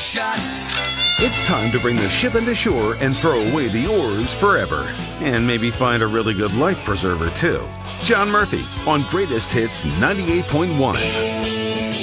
shot. It's time to bring the ship into shore and throw away the oars forever. And maybe find a really good life preserver, too. John Murphy on Greatest Hits 98.1.